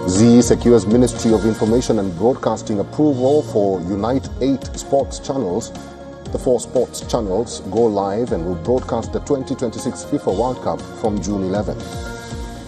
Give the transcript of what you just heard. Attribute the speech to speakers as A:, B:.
A: Zee secures Ministry of Information and Broadcasting approval for Unite 8 sports channels. The 4 sports channels go live and will broadcast the 2026 FIFA World Cup from June 11.